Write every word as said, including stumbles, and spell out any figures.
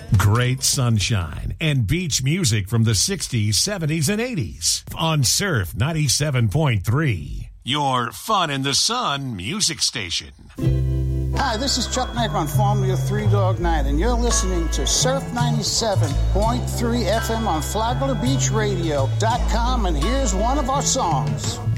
Great sunshine and beach music from the sixties, seventies, and eighties on Surf ninety-seven point three. Your fun in the sun music station. Hi, this is Chuck Knight on Formula Three Dog Night, and you're listening to Surf ninety-seven point three F M on Flagler Beach Radio dot com, and here's one of our songs.